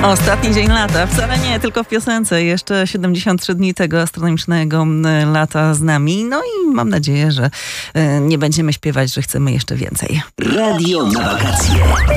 Ostatni dzień lata. Wcale nie, tylko w piosence. Jeszcze 73 dni tego astronomicznego lata z nami. No i mam nadzieję, że nie będziemy śpiewać, że chcemy jeszcze więcej. Radio na wakacje.